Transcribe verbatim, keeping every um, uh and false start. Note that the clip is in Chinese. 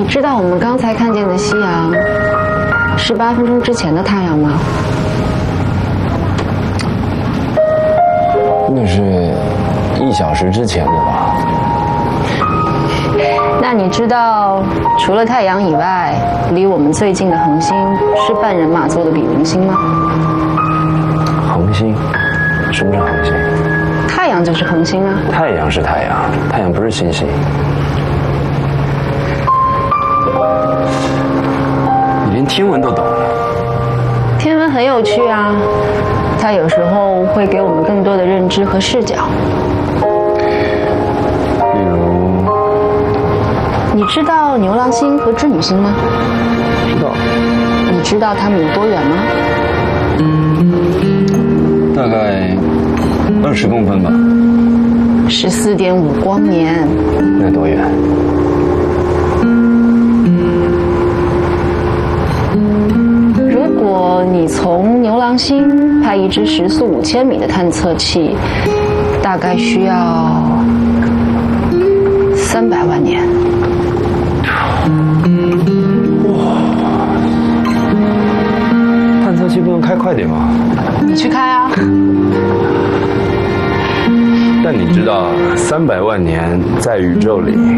你知道我们刚才看见的夕阳是八分钟之前的太阳吗？ 那是一小时之前的吧？ 那你知道除了太阳以外，离我们最近的恒星是半人马座的比邻星吗？ 恒星？什么是恒星？ 太阳就是恒星啊。 太阳是太阳，太阳不是星星。你连天文都懂。 天文很有趣啊，它有时候会给我们更多的认知和视角。 例如， 你知道牛郎星和织女星吗？ 知道。 你知道它们有多远吗？ 大概二十公分吧。 十四点五光年。 那多远？ 如果你从牛郎星派一支时速五千米的探测器，大概需要三百万年。 哇！探测器不能开快点吗？ 你去开啊！ 但你知道，三百万年在宇宙里